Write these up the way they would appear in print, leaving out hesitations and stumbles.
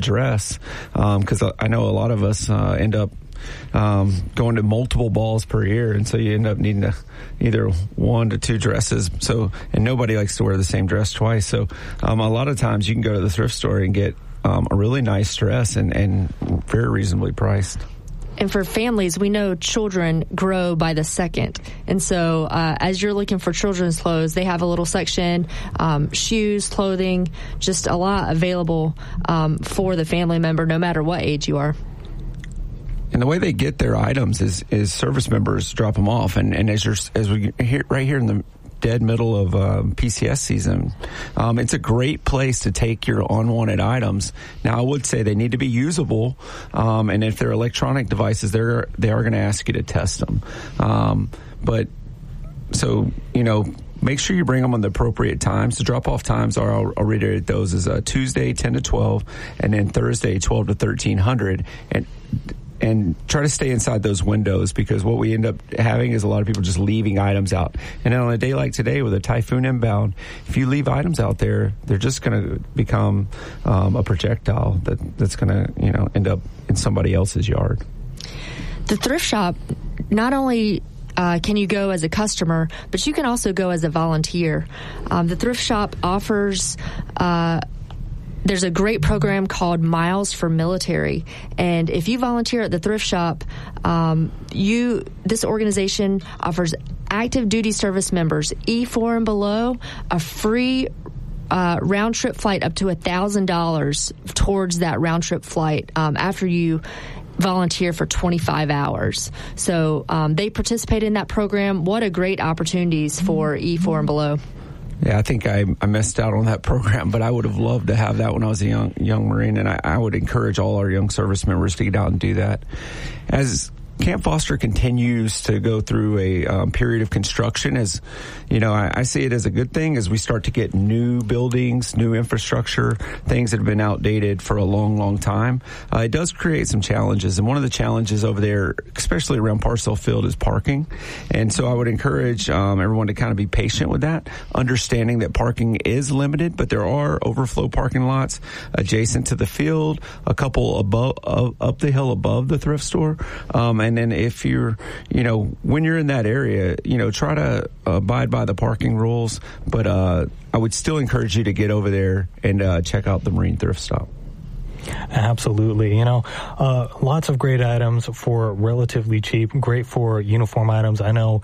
dress, because I know a lot of us end up going to multiple balls per year, and so you end up needing either 1 to 2 dresses. So, and nobody likes to wear the same dress twice. So, a lot of times you can go to the thrift store and get a really nice dress and very reasonably priced. And for families, we know children grow by the second. And so as you're looking for children's clothes, they have a little section, shoes, clothing, just a lot available for the family member, no matter what age you are. And the way they get their items is service members drop them off. And as we hear right here in the dead middle of PCS season, it's a great place to take your unwanted items. Now, I would say they need to be usable, and if they're electronic devices, they are going to ask you to test them. But so, make sure you bring them on the appropriate times. The drop-off times are, I'll reiterate those, is Tuesday 10 to 12, and then Thursday 12 to 1300, and try to stay inside those windows, because what we end up having is a lot of people just leaving items out. And on a day like today with a typhoon inbound, if you leave items out there, they're just going to become a projectile that's going to end up in somebody else's yard. The thrift shop, not only can you go as a customer, but you can also go as a volunteer. The thrift shop offers there's a great program called Miles for Military, and if you volunteer at the thrift shop, this organization offers active duty service members, E4 and below, a free round trip flight up to $1,000 towards that round trip flight after you volunteer for 25 hours. So they participate in that program. What a great opportunities for E4 and below. Yeah, I think I missed out on that program, but I would have loved to have that when I was a young Marine, and I would encourage all our young service members to get out and do that. As Camp Foster continues to go through a period of construction, as I see it as a good thing as we start to get new buildings, new infrastructure, things that have been outdated for a long, long time. It does create some challenges, and one of the challenges over there, especially around Parcel Field, is parking. And so I would encourage everyone to kind of be patient with that, understanding that parking is limited, but there are overflow parking lots adjacent to the field, a couple up the hill above the thrift store. And then if you're, when you're in that area, try to abide by the parking rules. But I would still encourage you to get over there and check out the Marine Thrift Stop. Absolutely. Lots of great items for relatively cheap, great for uniform items. I know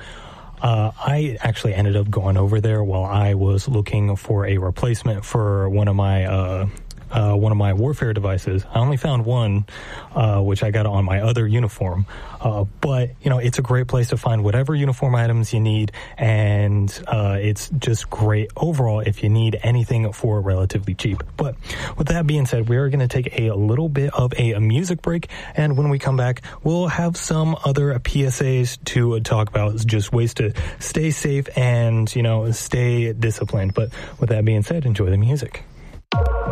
I actually ended up going over there while I was looking for a replacement for one of my warfare devices. I only found one, which I got on my other uniform. But, it's a great place to find whatever uniform items you need, and it's just great overall if you need anything for relatively cheap. But with that being said, we are going to take a little bit of a music break, and when we come back, we'll have some other PSAs to talk about, just ways to stay safe and, stay disciplined. But with that being said, enjoy the music.